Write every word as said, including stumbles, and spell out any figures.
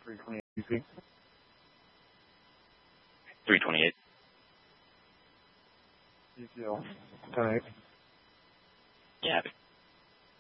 three twenty-eight feet. three twenty-eight. E T L ten eight. Yeah.